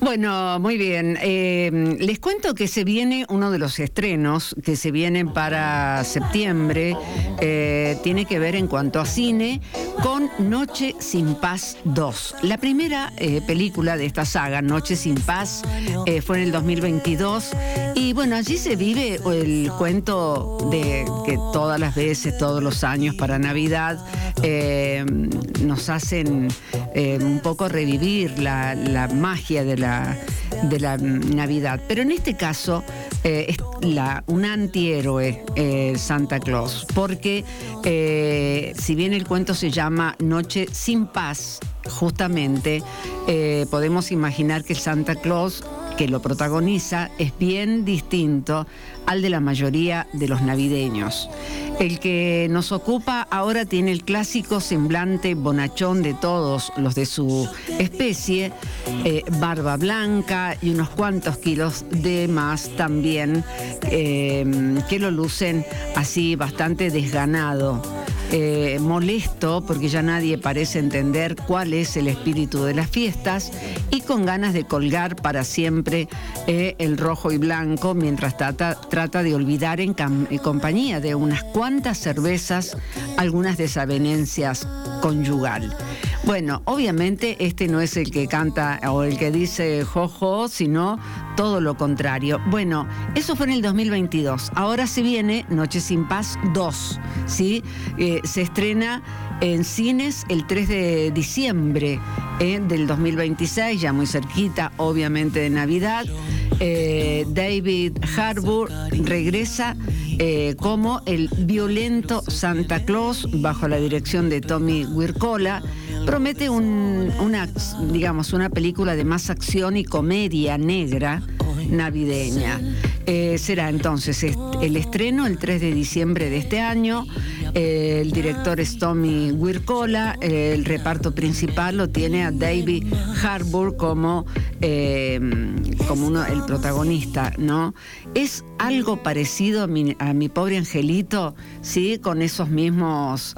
Bueno, muy bien. Les cuento que se viene uno de los estrenos que se vienen para septiembre. Tiene que ver en cuanto a cine con Noche sin Paz 2. La primera película de esta saga, Noche sin Paz, fue en el 2022. Y bueno, allí se vive el cuento de que todas las veces, todos los años para Navidad, nos hacen un poco revivir la magia de la Navidad. Pero en este caso es un antihéroe, Santa Claus, porque si bien el cuento se llama Noche sin Paz, justamente podemos imaginar que Santa Claus que lo protagoniza es bien distinto al de la mayoría de los navideños. El que nos ocupa ahora tiene el clásico semblante bonachón de todos los de su especie, barba blanca y unos cuantos kilos de más también, que lo lucen así bastante desganado. Molesto porque ya nadie parece entender cuál es el espíritu de las fiestas y con ganas de colgar para siempre el rojo y blanco mientras trata de olvidar en compañía de unas cuantas cervezas algunas desavenencias conyugal. Bueno, obviamente este no es el que canta o el que dice jojo, sino todo lo contrario. Bueno, eso fue en el 2022. Ahora se viene Noche sin Paz 2, ¿sí? Se estrena en cines el 3 de diciembre del 2026, ya muy cerquita, obviamente, de Navidad. David Harbour regresa como el violento Santa Claus bajo la dirección de Tommy Wirkola. Promete una película de más acción y comedia negra navideña. Será entonces el estreno el 3 de diciembre de este año. El director es Tommy Wirkola. El reparto principal lo tiene a David Harbour como el protagonista, ¿no? Es algo parecido a mi pobre angelito, ¿sí? Con esos mismos,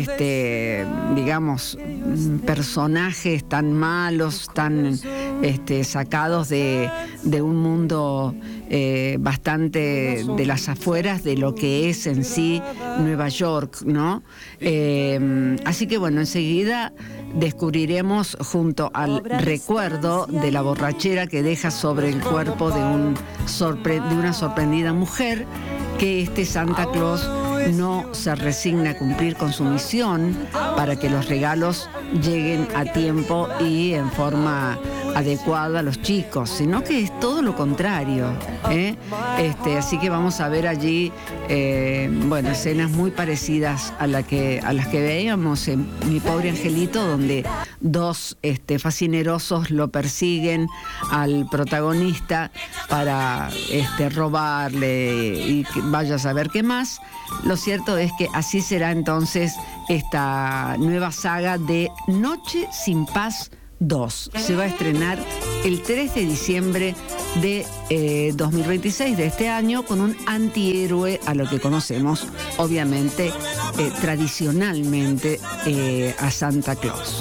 personajes tan malos, tan sacados de un mundo bastante de las afueras de lo que es en sí Nueva York, ¿no? Así que bueno, enseguida descubriremos junto al recuerdo de la borrachera que deja sobre el cuerpo de una sorprendida mujer que este Santa Claus no se resigna a cumplir con su misión para que los regalos lleguen a tiempo y en forma adecuada a los chicos, sino que es todo lo contrario, así que vamos a ver allí escenas muy parecidas a las que veíamos en Mi Pobre Angelito, donde dos fascinerosos lo persiguen al protagonista para robarle y vaya a saber qué más. Lo cierto es que así será entonces esta nueva saga de Noche sin Paz 2. Se va a estrenar el 3 de diciembre de 2026 de este año con un antihéroe a lo que conocemos, obviamente, tradicionalmente, a Santa Claus.